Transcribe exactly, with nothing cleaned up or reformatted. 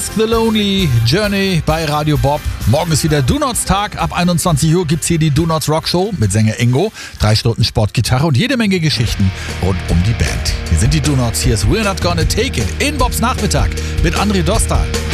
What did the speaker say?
Ask the Lonely, Journey bei Radio Bob. Morgen ist wieder Do-Nots Tag. Ab einundzwanzig Uhr gibt's hier die Do-Nots Rock Show mit Sänger Ingo. Drei Stunden Sportgitarre und jede Menge Geschichten rund um die Band. Hier sind die Do-Nots. Hier ist We're Not Gonna Take It in Bobs Nachmittag mit André Dostal.